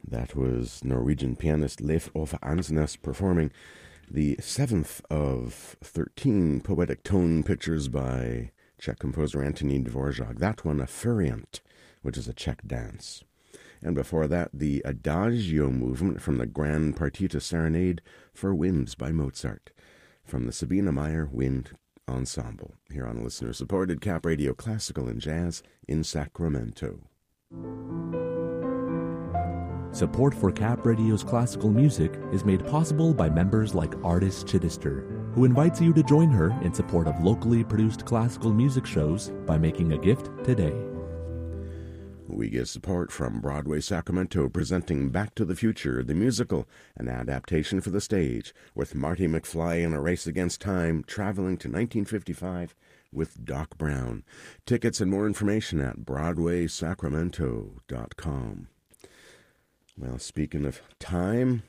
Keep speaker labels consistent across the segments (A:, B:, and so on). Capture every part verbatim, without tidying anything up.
A: That was Norwegian pianist Leif Ove Ansnes performing the seventh of thirteen poetic tone pictures by Czech composer Antonín Dvořák. That one, a Furiant, which is a Czech dance. And before that, the Adagio movement from the Grand Partita Serenade for Winds by Mozart, from the Sabine Meyer Wind Ensemble, here on listener-supported Cap Radio Classical and Jazz in Sacramento.
B: Support for Cap Radio's classical music is made possible by members like Artis Chittister, who invites you to join her in support of locally produced classical music shows by making a gift today.
A: We get support from Broadway Sacramento, presenting Back to the Future, the musical, an adaptation for the stage, with Marty McFly in A Race Against Time, traveling to nineteen fifty-five with Doc Brown. Tickets and more information at broadway sacramento dot com. Well, speaking of time,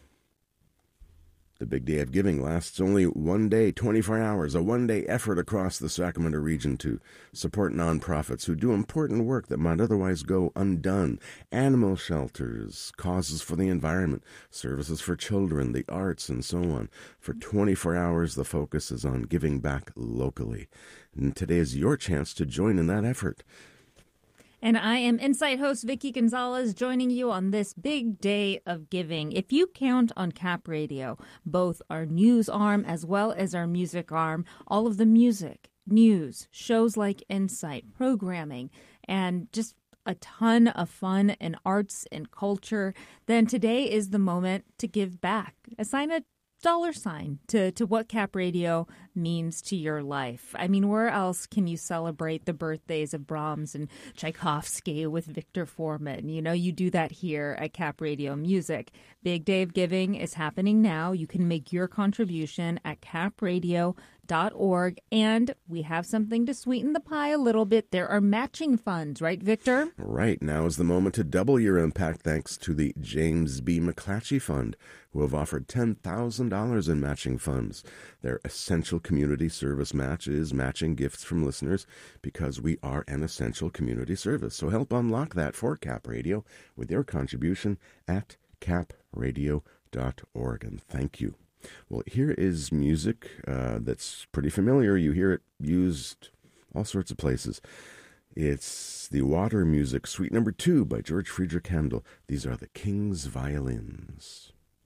A: the big day of giving lasts only one day, twenty-four hours, a one-day effort across the Sacramento region to support nonprofits who do important work that might otherwise go undone. Animal shelters, causes for the environment, services for children, the arts, and so on. For twenty-four hours, the focus is on giving back locally. And today is your chance to join in that effort.
C: And I am Insight host Vicki Gonzalez, joining you on this big day of giving. If you count on Cap Radio, both our news arm as well as our music arm, all of the music, news, shows like Insight, programming, and just a ton of fun and arts and culture, then today is the moment to give back. Assign a dollar sign to, to what Cap Radio means to your life. I mean, where else can you celebrate the birthdays of Brahms and Tchaikovsky with Victor Foreman? You know, you do that here at Cap Radio Music. Big Day of Giving is happening now. You can make your contribution at cap radio dot org, and we have something to sweeten the pie a little bit. There are matching funds, right, Victor?
A: Right. Now is the moment to double your impact thanks to the James B. McClatchy Fund, who have offered ten thousand dollars in matching funds. Their essential community service match is matching gifts from listeners because we are an essential community service. So help unlock that for Cap Radio with your contribution at cap radio dot org. And thank you. Well, here is music uh, that's pretty familiar. You hear it used all sorts of places. It's the Water Music Suite Number Two by George Friedrich Handel. These are the King's Violins.